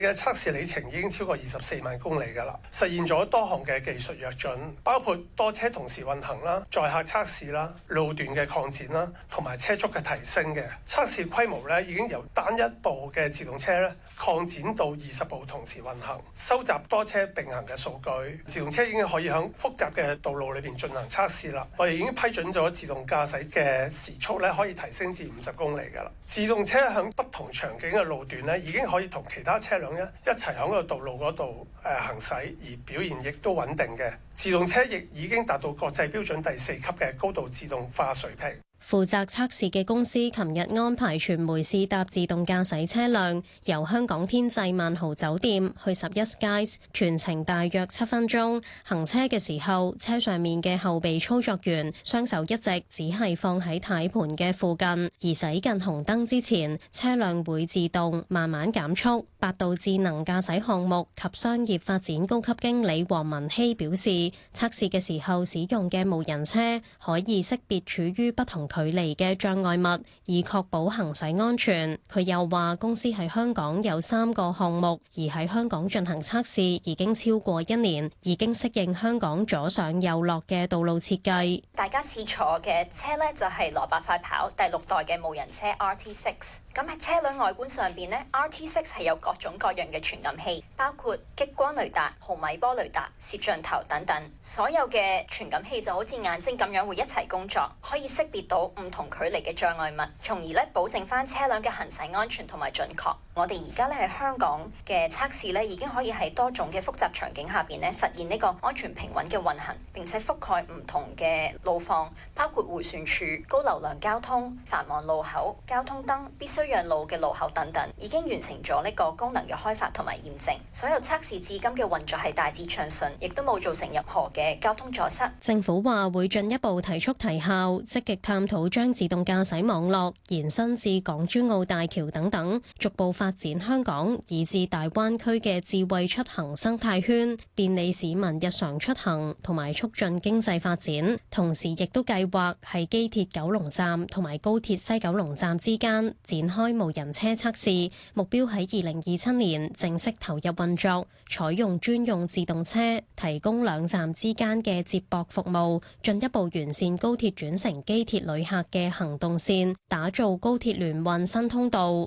嘅測試里程已經超過24萬公里㗎啦，實現咗多項嘅技術躍進，包括多車同時運行啦、載客測試啦、路段嘅擴展啦，同埋車速嘅提升嘅測試規模咧，已經由單一部嘅自動車咧擴展到20部同時運行，收集多車並行嘅數據。自動車已經可以喺複雜嘅道路裏邊進行測試啦。我哋已經批准咗自動駕駛嘅時速咧可以提升至50公里㗎啦。自動車喺不同場景嘅路段咧，已經可以同其他車輛一齊喺個道路嗰度行駛，而表現亦都穩定嘅。自動車亦已經達到國際標準第4級嘅高度自動化水平。 負責測試嘅公司琴日安排傳媒試搭自動駕駛車輛，由香港天際萬豪酒店去11 Skies， 全程大約7分鐘。行車嘅時候，車上面嘅後備操作員雙手一直只係放喺軚盤嘅附近，而駛近紅燈之前，車輛會自動慢慢減速。百度智能駕駛項目及商業發展高級經理黃文希表示，測試嘅時候使用嘅無人車可以識別處於不同距離嘅障礙物，以確保行駛安全。佢又話，公司喺香港有3個項目，而喺香港進行測試已經超過1年，已經適應香港左上右落嘅道路設計。 大家試坐嘅車呢，就係羅伯快跑第6代嘅無人車 RT6。咁喺車輛外觀上邊呢， RT6 係有各種各樣嘅傳感器，包括激光雷達、毫米波雷達、攝像頭等等。所有嘅傳感器就好似眼睛咁樣會一齊工作，可以識別到唔同距離嘅障礙物，從而咧保證翻車輛嘅行駛安全同埋準確。我哋而家咧喺香港嘅測試咧，已經可以喺多種嘅複雜場景下邊咧實現呢個安全平穩嘅運行，並且覆蓋唔同嘅路況，包括迴旋處、高流量交通、繁忙路口、交通燈、必須讓路嘅路口等等，已經完成咗呢個功能嘅開發同埋驗證。所有測試至今嘅運作係大致暢順，亦都冇造成任何嘅交通阻塞。 政府話會進一步提速提效，積極探討將自動駕駛網絡延伸至港珠澳大橋等等，逐步發展香港以至大灣區嘅智慧出行生態圈，便利市民日常出行同埋促進經濟發展。同時亦都計劃喺機鐵九龍站同埋高鐵西九龍站之間展開無人車測試，目標喺2027年正式投入運作，採用專用自動車提供兩站之間嘅接駁服務，進一步完善高鐵轉乘機鐵旅客嘅行動線，打造高鐵聯運新通道。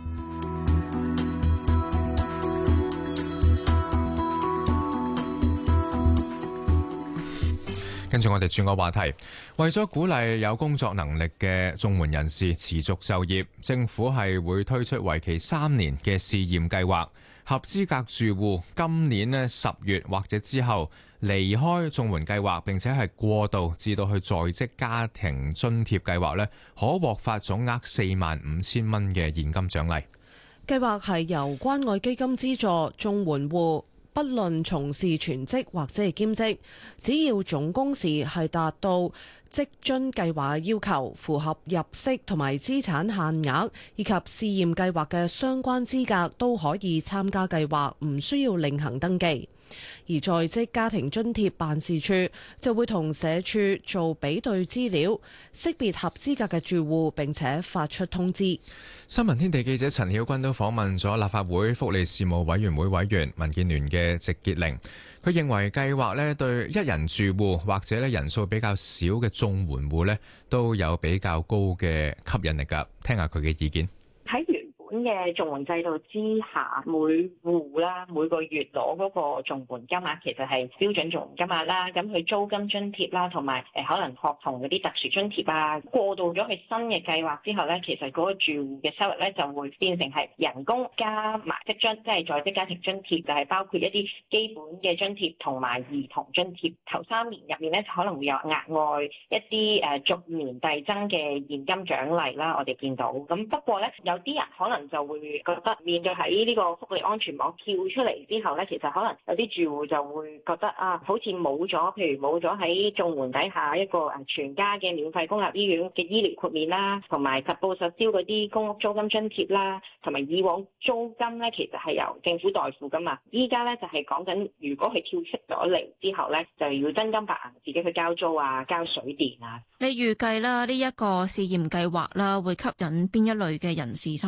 跟住我哋轉個話題，為咗鼓勵有工作能力嘅綜援人士持續就業，政府係會推出為期3年嘅試驗計劃。合資格住戶今年10月或者之後離開綜援計劃，並且係過渡至到去在職家庭津貼計劃呢，可獲發總額45,000蚊嘅現金獎勵。 計劃係由關愛基金資助綜援戶，不論從事全職或者係兼職，只要總工時係達到職津計劃要求，符合入息同埋資產限額以及試驗計劃嘅相關資格，都可以參加計劃，唔需要另行登記。而在職家庭津貼辦事處就會同社署做比對資料，識別合資格嘅住戶，並且發出通知。 新聞天地記者陳曉君都訪問咗立法會福利事務委員會委員民建聯嘅席潔玲，佢認為計劃呢對一人住戶或者呢人數比較少嘅綜援戶呢都有比較高嘅吸引力㗎，聽下佢嘅意見。 嘅綜援制度之下，每戶啦每個月攞嗰個綜援金額其實係標準綜援金額啦，咁佢租金津貼啦，同埋可能學童嗰啲特殊津貼啊，過渡咗去新嘅計劃之後咧，其實嗰個住戶嘅收入咧就會變成係人工加埋職津，即係在職家庭津貼，就係包括一啲基本嘅津貼同埋兒童津貼。頭3年入面咧，可能會有額外一啲逐年遞增嘅現金獎勵啦，我哋見到。咁不過咧，有啲人可能就會覺得面對喺呢個福利安全網跳出嚟之後咧，其實可能有啲住戶就會覺得好似冇咗，譬如冇咗喺綜援底下一個全家嘅免費公立醫院嘅醫療豁免啦，同埋實報實銷嗰啲公屋租金津貼啦，同埋以往租金咧其實係由政府代付噶嘛，依家咧就係講緊如果佢跳出咗嚟之後咧，就要真金白銀自己去交租啊、交水電啊。 你預計啦呢一個試驗計劃啦，會吸引邊一類嘅人士申請咧？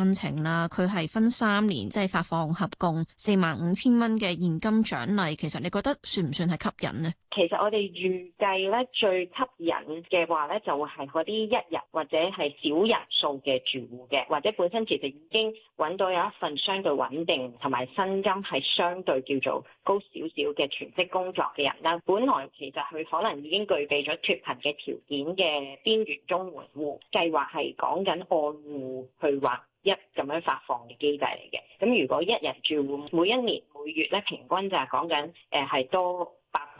啦，佢係分3年，即係發放合共45,000蚊嘅現金獎勵，其實你覺得算唔算係吸引呢？ 其實我哋預計咧最吸引嘅話咧，就會係嗰啲一日或者係少人數嘅住戶嘅，或者本身其實已經揾到有一份相對穩定同埋薪金係相對叫做高少少嘅全職工作嘅人啦。本來其實佢可能已經具備咗脫貧嘅條件嘅邊緣綜援戶，計劃係講緊按戶去劃一咁樣發放嘅機制嚟嘅。咁如果一人住戶每一年每月咧平均就係講緊係多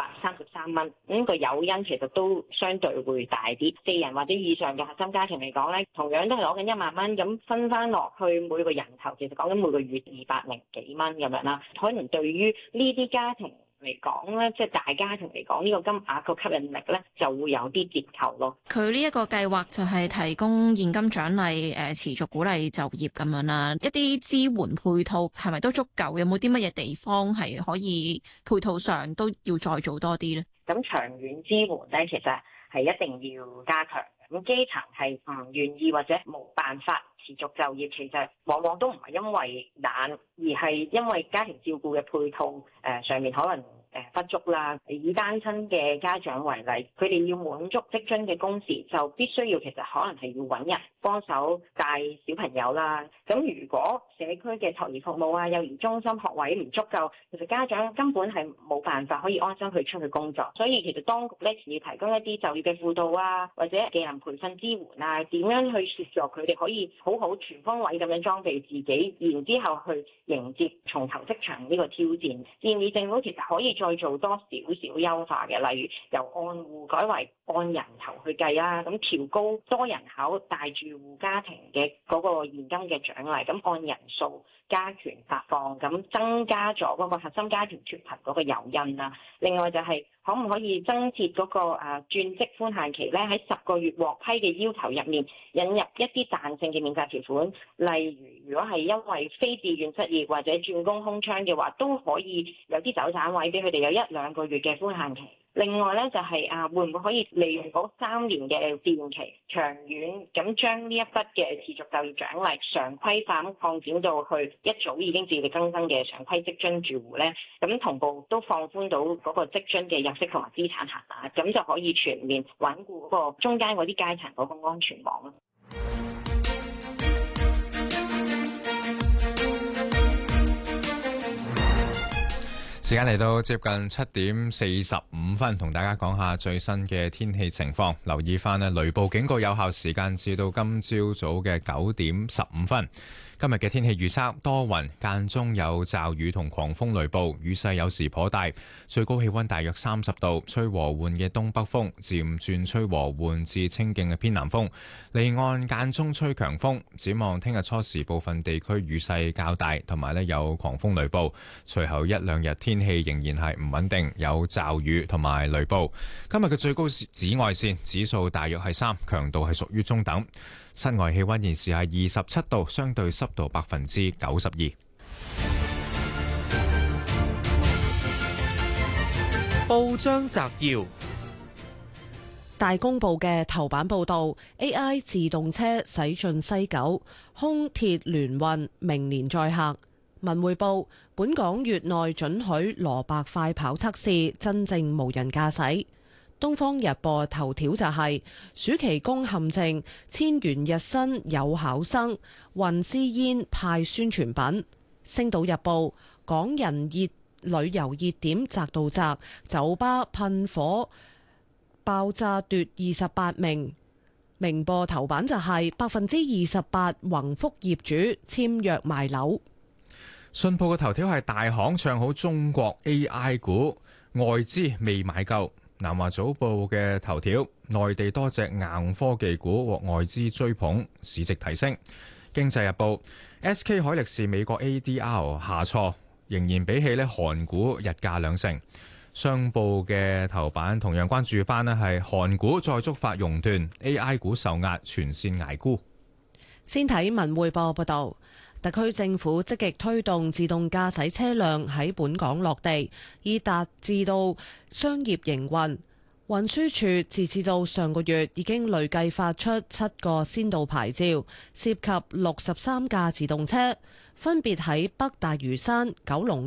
833蚊，咁個誘因其實都相對會大啲。4人或者以上嘅核心家庭嚟講咧，同樣都係攞緊1萬蚊，咁分翻落去每個人頭，其實講緊每個月200幾蚊咁樣啦。可能對於呢啲家庭嚟講咧，即係大家庭嚟講，呢個金額個吸引力咧就會有啲折扣咯。 佢呢一個計劃就係提供現金獎勵，持續鼓勵就業咁樣啦。一啲支援配套係咪都足夠？有冇啲乜嘢地方係可以配套上都要再做多啲咧？ 咁長遠支援咧，其實係一定要加強。咁基層係唔願意或者冇辦法持續就業，其實往往都唔係因為懶，而係因為家庭照顧嘅配套上面可能不足啦。以單親嘅家長為例，佢哋要滿足職津嘅工時，就必須要其實可能係要揾人幫手帶小朋友啦。咁如果社區嘅托兒服務啊、幼兒中心學位唔足夠，其實家長根本係冇辦法可以安心去出去工作。所以其實當局咧要提供一啲就業嘅輔導啊，或者技能培訓支援啊，點樣去協助佢哋可以好好全方位咁樣裝備自己，然之後去迎接重投職場呢個挑戰。建議政府其實可以再做多少少優化嘅，例如由按戶改為按人頭去計啦，咁調高多人口大住戶家庭嘅嗰個現金嘅獎勵，咁按人數加權發放，咁增加咗嗰個核心家庭脫貧嗰個誘因啦。另外就係可唔可以增設嗰個轉職寬限期咧？喺10個月獲批嘅要求入面，引入一啲彈性嘅免責條款，例如如果係因為非自願失業或者轉工空窗嘅話，都可以有啲走盞位俾佢哋有1-2個月嘅寬限期。另外咧就係會唔會可以利用嗰3年嘅試驗期，長遠咁將呢一筆嘅持續就業獎勵常規化咁擴展到去一早已經自力更生嘅常規職津住戶咧，咁同步都放寬到嗰個職津嘅入息同埋資產限額，咁就可以全面穩固嗰個中間嗰啲階層嗰個安全網咯。 時間嚟到接近7:45，同大家講下最新嘅天氣情況。留意翻咧，雷暴警告有效時間至到今朝早嘅9:15。今日嘅天氣預測多雲，間中有驟雨同狂風雷暴，雨勢有時頗大，最高氣溫大約30度，吹和緩嘅東北風，漸轉吹和緩至清勁嘅偏南風，離岸間中吹強風。展望聽日初時部分地區雨勢較大，同埋有狂風雷暴，隨後1-2日天氣仍然係唔穩定，有驟雨同埋雷暴。今日嘅最高紫外線指數大約係3，強度係屬於中等。室外氣溫現時係27度，相對濕度92%。 報章摘要： 大公報嘅頭版報道 AI 自動車駛進西九，空鐵聯運明年載客。文匯報：本港月內准許羅白快跑測試，真正無人駕駛。東方日報頭條就係暑期工陷阱，1000元日薪有考生，運私煙派宣傳品。星島日報：港人旅遊熱點宅到宅，酒吧噴火爆炸奪28名。明報頭版就係28%宏福業主簽約賣樓。 信報嘅頭條係大行唱好中國 AI 股，外資未買夠。南華早報嘅頭條，內地多隻硬科技股獲外資追捧，市值提升。經濟日報 SK 海力士美國 ADR 下挫，仍然比起韓股日價2成。商報嘅頭版同樣關注翻係韓股再觸發熔斷， AI 股受壓，全線捱沽。 先睇文匯報報道。特區政府積極推動自動駕駛車輛喺本港落地，以達至到商業營運。 運輸署截至到上個月已經累計發出7個先導牌照，涉及63架自動車，分別喺北大嶼山、九龍